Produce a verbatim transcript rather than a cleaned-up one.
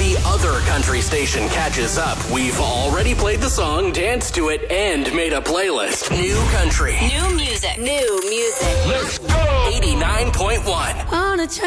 the other country station catches up, we've already played the song, danced to it, and made a playlist. New country. New music. New music. Let's go! eighty-nine point one. On a